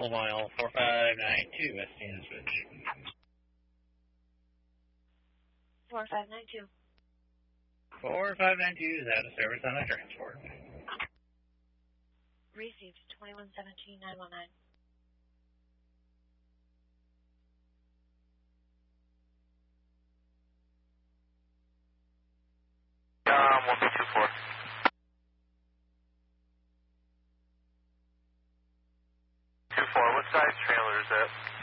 Full mile 4592, STN switch. 4592. 4592 is out of service on a transport. Received 2117-919. One B 24. 24, what size trailer is that?